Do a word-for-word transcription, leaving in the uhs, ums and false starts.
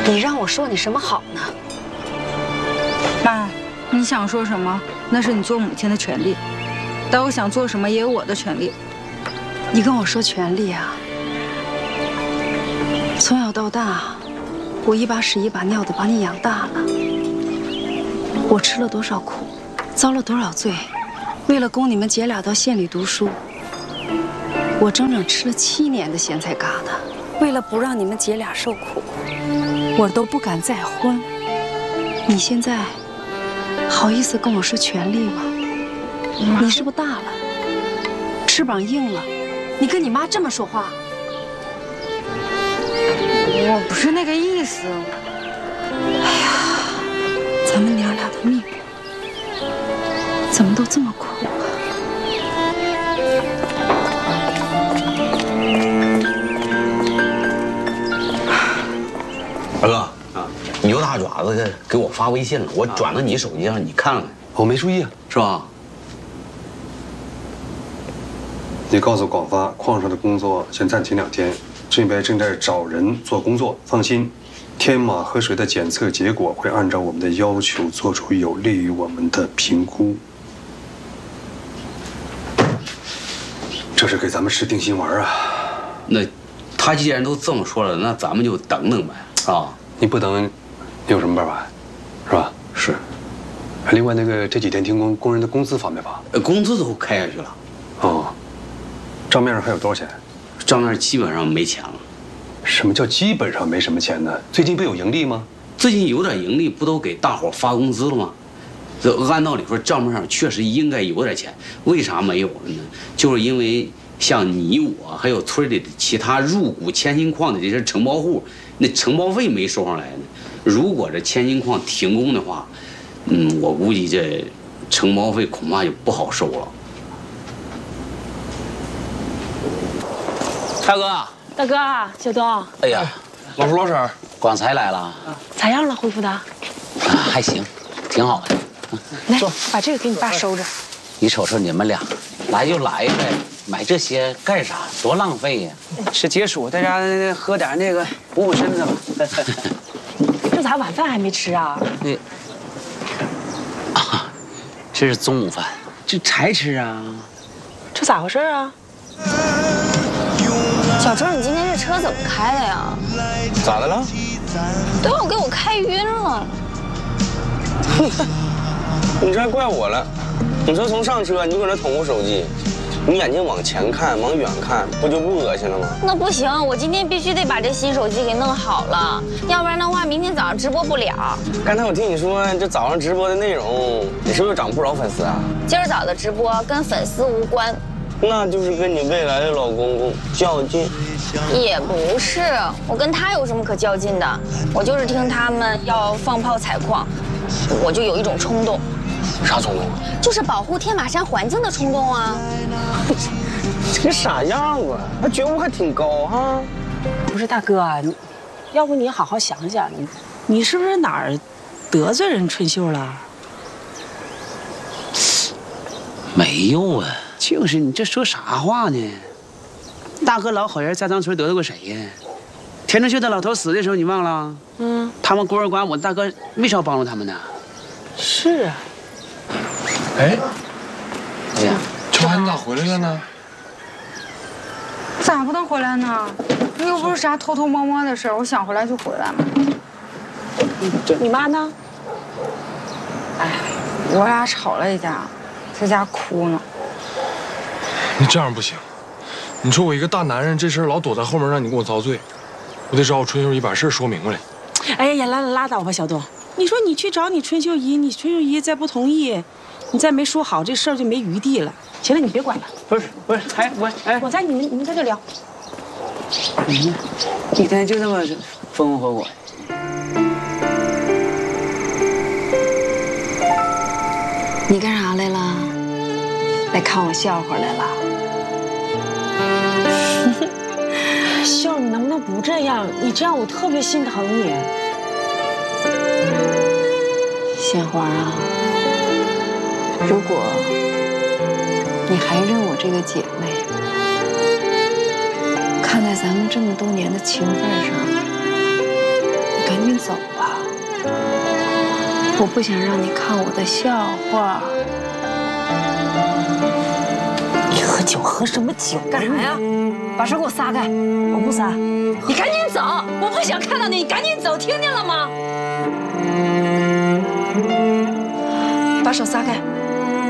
你让我说你什么好呢？ 妈，你想说什么，那是你做母亲的权利，但我想做什么也有我的权利。 你跟我说权利啊？从小到大，我一把屎一把尿的把你养大了，我吃了多少苦，遭了多少罪，为了供你们姐俩到县里读书，我整整吃了七年的咸菜疙瘩。为了不让你们姐俩受苦，我都不敢再婚。你现在好意思跟我说权利吗？你是不是大了，翅膀硬了？你跟你妈这么说话？ 我不是那个意思。 哎呀，咱们娘俩的命怎么都这么苦啊？ 二哥啊，牛大爪子给给我发微信了，我转到你手机上，你看了没？ 我没注意啊， 是吧？ 你告诉广发，矿上的工作先暂停两天，这边正在找人做工作。放心，天马河水的检测结果会按照我们的要求做出有利于我们的评估。这是给咱们吃定心丸啊！ 那他既然都这么说了，那咱们就等等呗，啊？ 你不等，你有什么办法？是吧？ 是。 另外，那个这几天听工工人的工资发没发？ 呃，工资都开下去了。 哦。账面上还有多少钱？ 账面基本上没钱了。 什么叫基本上没什么钱呢？最近不有盈利吗？ 最近有点盈利，不都给大伙发工资了吗？这按道理说，账面上确实应该有点钱，为啥没有了呢？就是因为像你我还有村里的其他入股千金矿的这些承包户，那承包费没收上来呢。如果这千金矿停工的话，嗯，我估计这承包费恐怕就不好收了。大哥， 大哥，小东， 哎呀， 老叔老婶， 广才来了， 咋样了？恢复的？ 啊，还行，挺好的。 来，把这个给你爸收着。 你瞅瞅你们俩，来就来呗，买这些干啥？多浪费呀！ 是解暑，在家喝点那个补补身子吧。 这咋晚饭还没吃啊？ 那啊，这是中午饭， 这才吃啊？ 这咋回事啊？ 小周，你今天这车怎么开的呀？ 咋的了？ 都要给我开晕了。 你这还怪我了？你说从上车你就搁那捅咕手机，你眼睛往前看，往远看，不就不恶心了吗？ 那不行，我今天必须得把这新手机给弄好了，要不然的话，明天早上直播不了。 刚才我听你说这早上直播的内容，你是不是涨不少粉丝啊？ 今儿早的直播跟粉丝无关。 那就是跟你未来的老公公较劲， 也不是，我跟他有什么可较劲的？我就是听他们要放炮采矿，我就有一种冲动。 啥冲动？ 就是保护天马山环境的冲动啊！ 这个傻样子，他觉悟还挺高哈。 不是大哥，你要不你好好想想，你你是不是哪儿得罪人春秀了？ 没有啊。 就是你这说啥话呢？大哥老好人在咱村得罪过谁呀？田春秀的老头死的时候你忘了？嗯，他们孤儿寡母，大哥为啥帮助他们呢？ 是啊。 哎， 哎呀， 秋涵，你咋回来了呢？ 咋不能回来呢？又不是啥偷偷摸摸的事儿，我想回来就回来嘛。 就你妈呢？ 哎，我俩吵了一架，在家哭呢。 你这样不行，你说我一个大男人，这事儿老躲在后面让你给我遭罪，我得找我春秀姨把事儿说明白了。 哎呀，拉拉倒吧，小东。你说你去找你春秀姨，你春秀姨再不同意，你再没说好，这事儿就没余地了。行了，你别管了。 不是不是，哎我哎， 我在你们你们在这聊。 你一天就这么风风火火。 你干啥来了？来看我笑话来了？ 秀，你能不能不这样？你这样我特别心疼你。 鲜花啊，如果你还认我这个姐妹，看在咱们这么多年的情分上，你赶紧紧走吧，我不想让你看我的笑话。 你喝酒喝什么酒？ 干啥呀？把手给我撒开！我不撒，你赶紧走！我不想看到你，你赶紧走，听见了吗？把手撒开！